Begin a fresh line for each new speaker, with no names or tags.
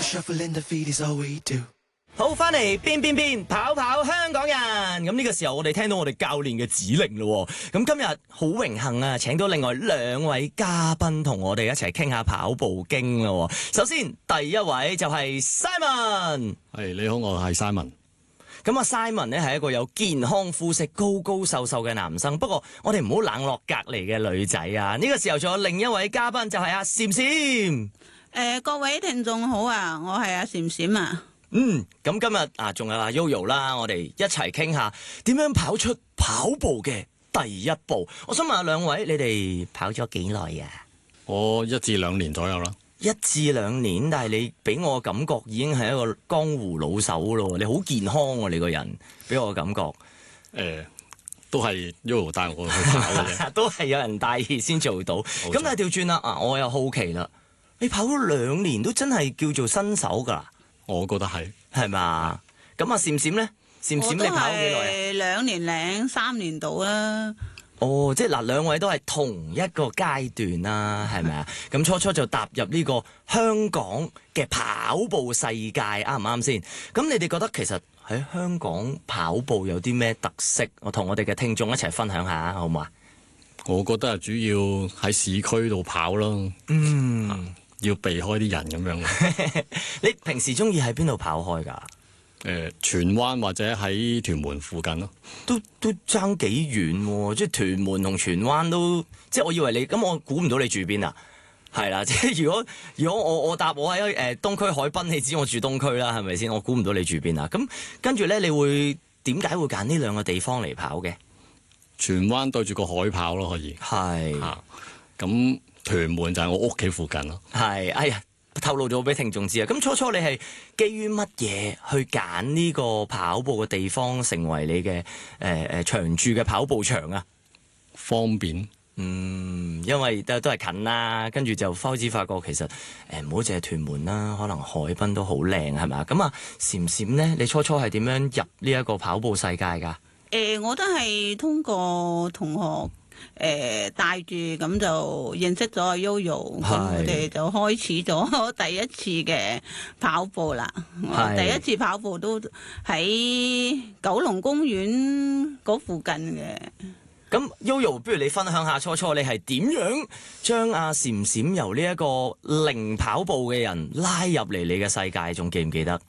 Shuffling the feet is all we do。
好，翻嚟邊跑跑香港人。咁呢個時候我哋聽到我哋教練嘅指令咯。咁今日好榮幸啊，請到另外兩位嘉賓同我哋一齊傾下跑步經咯。首先第一位就係 Simon。
係，你好，我係 Simon。
咁啊 Simon 呢係一個有健康膚色、高高瘦瘦嘅男生。不過我哋唔好冷落隔離嘅女仔啊。呢個時候仲有另一位嘉賓就係阿閃閃。
各位聽眾好啊，我係阿閃閃啊。
咁今日啊，仲有阿 Yoyo 啦，我哋一齊傾下點樣跑出跑步嘅第一步。我想問下兩位，你哋跑咗幾耐啊？
我1至2年左右啦。
1至2年，但係你俾我感覺已經係一個江湖老手咯。你好健康喎，你個人俾我感覺。
都係 Yoyo 帶我去跑嘅啫。
都係有人帶先做到。咁但係調轉啦，我又好奇啦，你跑咗2年都真係叫做新手㗎啦？
我覺得係
嘛？咁啊，閃閃咧，閃閃你跑幾耐啊？
2年零3年到啦。
哦，即係嗱，兩位都係同一個階段啦，係咪啊？咁初初就踏入呢個香港嘅跑步世界，啱唔啱先？咁你哋覺得其實喺香港跑步有啲咩特色？我同我哋嘅聽眾一齊分享下，好唔好啊？
我覺得係主要喺市區度跑咯。要避開啲人咁樣。
你平時中意喺邊度跑開㗎？
荃灣或者喺屯門附近咯。
都爭幾遠喎，即係屯門同荃灣都，即係我以為你咁，我估唔到你住邊啊？係啦，即係如果我答我喺東區海濱，你知我住東區啦，係咪先？我估唔到你住邊啊？咁跟住咧，你會點解會揀呢兩個地方嚟跑嘅？
荃灣對住個海跑咯，可以。係。咁屯門就係我屋企附近咯。係，
哎呀，透露咗俾聽眾知啊！咁初你係基於乜嘢去揀呢個跑步嘅地方成為你嘅長駐嘅跑步場啊？
方便。
因為都係近啦，跟住就開始發覺其實唔好淨係屯門啦，可能海濱都好靚，係咪啊？咁啊，閃閃咧，你初係點樣入呢一個跑步世界㗎？
我都係通過同學帶住，咁就認識咗阿 Yoyo，咁我哋就開始咗第一次嘅跑步啦。第一次跑步都喺九龍公園嗰附近嘅。
咁 Yoyo， 不如你分享下初你係點樣將阿閃閃由呢一個零跑步嘅人拉入嚟你嘅世界，仲記唔記得？